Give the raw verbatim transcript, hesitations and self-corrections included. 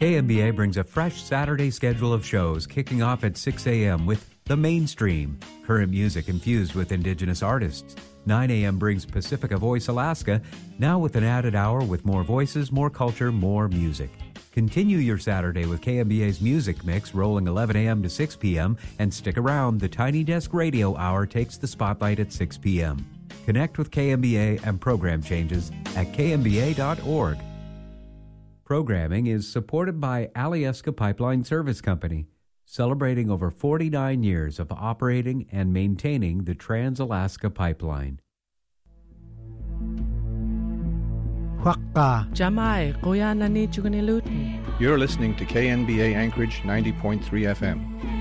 K M B A brings a fresh Saturday schedule of shows kicking off at six a.m. with The Mainstream, current music infused with Indigenous artists. nine a.m. brings Pacifica Voice Alaska, now with an added hour with more voices, more culture, more music. Continue your Saturday with K M B A's Music Mix rolling eleven a.m. to six p.m. and stick around. The Tiny Desk Radio Hour takes the spotlight at six p.m. Connect with K M B A and program changes at k m b a dot org. Programming is supported by Alyeska Pipeline Service Company, celebrating over forty-nine years of operating and maintaining the Trans-Alaska Pipeline. You're listening to K N B A Anchorage ninety point three F M.